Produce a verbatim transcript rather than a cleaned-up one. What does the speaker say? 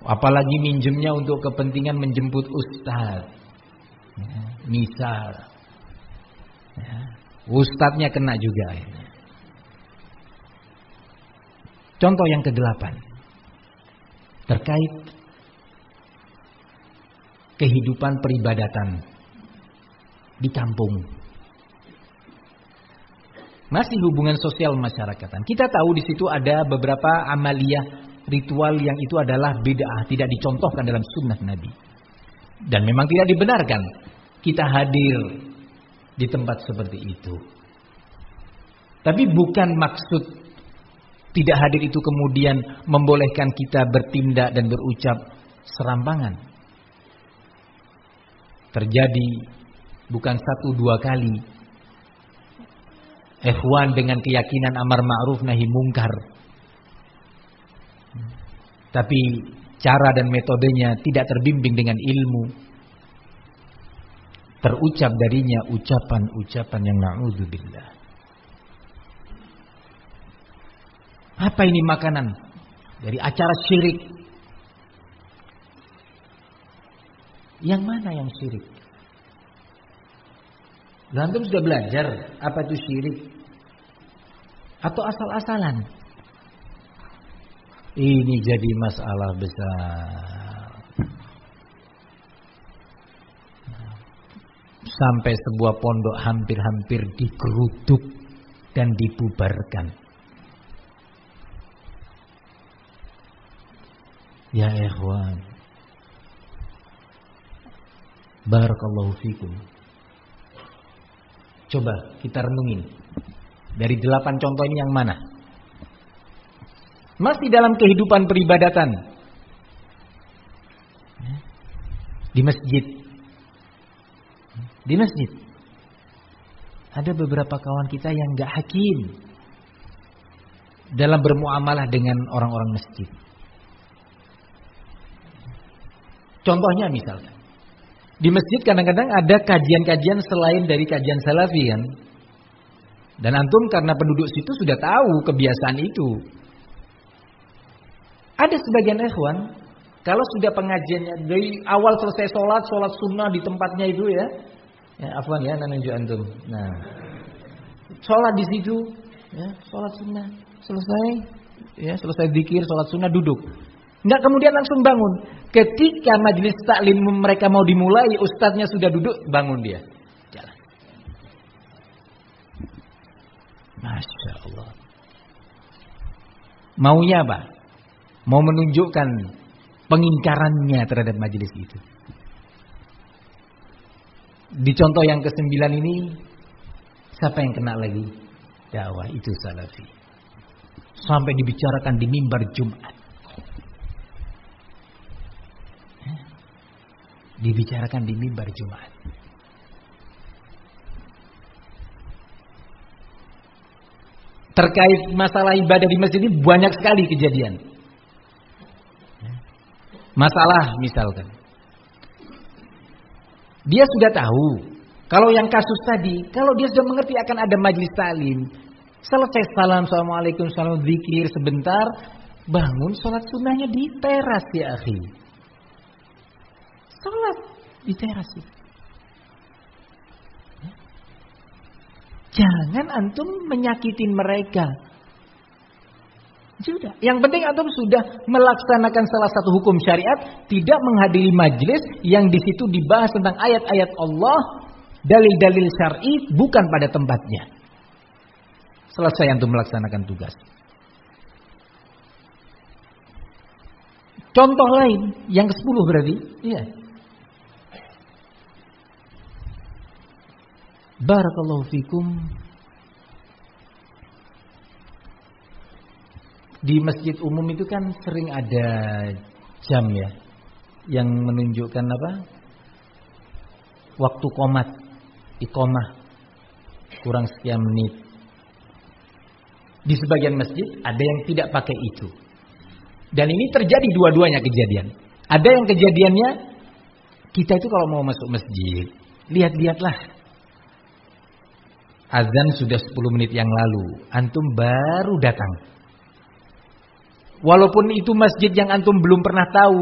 Apalagi minjemnya untuk kepentingan menjemput ustaz. Ya, misal. Ya, ustaznya kena juga. Ya. Contoh yang kedelapan. Terkait kehidupan peribadatan di kampung. Masih hubungan sosial masyarakatan. Kita tahu di situ ada beberapa amaliyah ritual yang itu adalah bid'ah, tidak dicontohkan dalam sunnah Nabi. Dan memang tidak dibenarkan kita hadir di tempat seperti itu. Tapi bukan maksud tidak hadir itu kemudian membolehkan kita bertindak dan berucap serampangan. Terjadi bukan satu dua kali. Ikhwan dengan keyakinan amar ma'ruf nahi mungkar. Tapi cara dan metodenya tidak terbimbing dengan ilmu. Terucap darinya ucapan-ucapan yang na'udzubillah. Apa ini makanan? Dari acara syirik. Yang mana yang syirik? Antum sudah belajar apa itu syirik? Atau asal-asalan? Ini jadi masalah besar. Sampai sebuah pondok hampir-hampir digeruduk dan dibubarkan. Ya ikhwan, barakallahu fikum. Coba kita renungin. Dari delapan contoh ini yang mana? Masih dalam kehidupan peribadatan. Di masjid. Di masjid. Ada beberapa kawan kita yang gak hakim dalam bermuamalah dengan orang-orang masjid. Contohnya misalkan, di masjid kadang-kadang ada kajian-kajian selain dari kajian salafi kan. Dan antum karena penduduk situ sudah tahu kebiasaan itu. Ada sebagian ikhwan, kalau sudah pengajiannya dari awal selesai sholat, sholat sunnah di tempatnya itu ya. Ya afwan ya, nanunjuk antum. Nah, sholat di situ, ya, sholat sunnah selesai, ya selesai zikir, sholat sunnah duduk. Enggak kemudian langsung bangun. Ketika majelis taklim mereka mau dimulai, ustadznya sudah duduk, bangun dia. Jalan. Masya Allah. Maunya apa? Mau menunjukkan pengingkarannya terhadap majelis itu. Di contoh yang kesembilan ini, siapa yang kena lagi? Dakwah itu salafi. Sampai dibicarakan di mimbar Jumat. Dibicarakan di mimbar Jumat. Terkait masalah ibadah di masjid ini banyak sekali kejadian. Masalah misalkan, dia sudah tahu kalau yang kasus tadi, kalau dia sudah mengerti akan ada majlis taklim, selesai salam, assalamualaikum, salam zikir sebentar, bangun sholat sunnahnya di teras ya akhi. Sholat di teras itu. Jangan antum menyakitin mereka. Sudah. Yang penting antum sudah melaksanakan salah satu hukum syariat, tidak menghadiri majelis yang di situ dibahas tentang ayat-ayat Allah, dalil-dalil syar'i bukan pada tempatnya. Selesai antum melaksanakan tugas. Contoh lain, yang kesepuluh berarti, iya. Barakallahu fikum. Di masjid umum itu kan sering ada jam ya, yang menunjukkan apa? Waktu qomat, iqamah kurang sekian menit. Di sebagian masjid ada yang tidak pakai itu. Dan ini terjadi dua-duanya kejadian. Ada yang kejadiannya, kita itu kalau mau masuk masjid, lihat-lihatlah. Azan sudah sepuluh menit yang lalu, antum baru datang. Walaupun itu masjid yang antum belum pernah tahu,